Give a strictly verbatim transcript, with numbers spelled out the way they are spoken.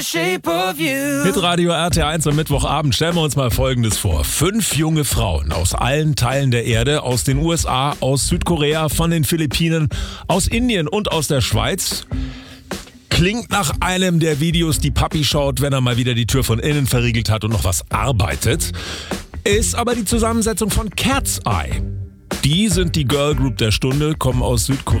Shape of you. Mit Radio R T eins am Mittwochabend stellen wir uns mal Folgendes vor. Fünf junge Frauen aus allen Teilen der Erde, aus den U S A, aus Südkorea, von den Philippinen, aus Indien und aus der Schweiz. Klingt nach einem der Videos, die Papi schaut, wenn er mal wieder die Tür von innen verriegelt hat und noch was arbeitet. Ist aber die Zusammensetzung von Cat's Eye. Die sind die Girl Group der Stunde, kommen aus Südkorea.